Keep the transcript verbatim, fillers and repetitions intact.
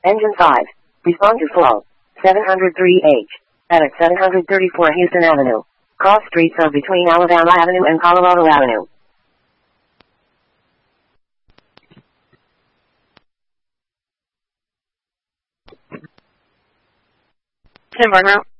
Engine five. Respond to flow. seven oh three H. Edit seven thirty-four Houston Avenue. Cross streets are between Alabama Avenue and Colorado Avenue. Tim Burn route.